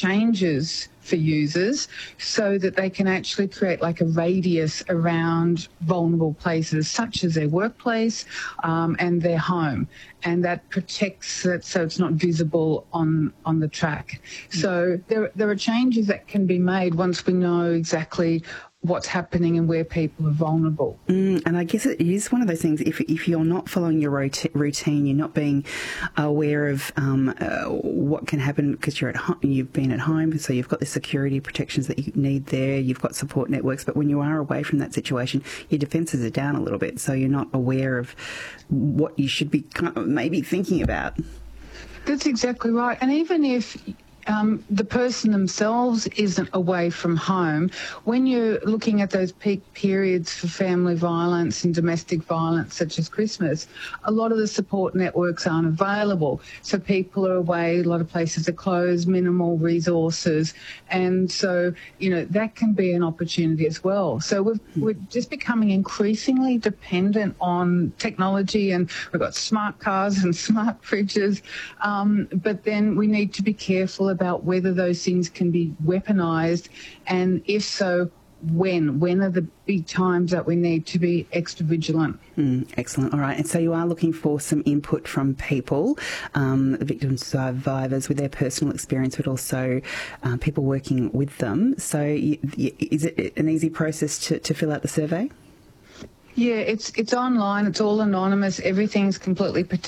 changes for users so that they can actually create like a radius around vulnerable places such as their workplace and their home, and that protects it so it's not visible on the track. So there are changes that can be made once we know exactly what's happening and where people are vulnerable. And I guess it is one of those things, if you're not following your routine, you're not being aware of what can happen because you're at home, you've been at home, so you've got the security protections that you need there, you've got support networks, but when you are away from that situation, your defences are down a little bit, so you're not aware of what you should be maybe thinking about. That's exactly right. And even if the person themselves isn't away from home, when you're looking at those peak periods for family violence and domestic violence, such as Christmas, a lot of the support networks aren't available. So people are away, a lot of places are closed, minimal resources. And so, that can be an opportunity as well. So we're just becoming increasingly dependent on technology, and we've got smart cars and smart fridges. But then we need to be careful about whether those things can be weaponized, and if so, when are the big times that we need to be extra vigilant. Excellent. All right. And so you are looking for some input from people, the victims, survivors, with their personal experience, but also people working with them. So is it an easy process to fill out the survey? Yeah, it's online, it's all anonymous, everything's completely